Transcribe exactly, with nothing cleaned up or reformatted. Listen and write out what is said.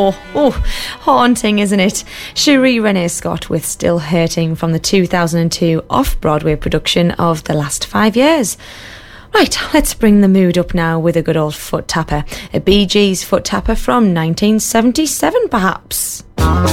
Oh, oh, haunting, isn't it? Cherie Renee Scott with Still Hurting from the two thousand two off-Broadway production of The Last Five Years. Right, let's bring the mood up now with a good old foot tapper. A Bee Gees foot tapper from nineteen seventy-seven, perhaps.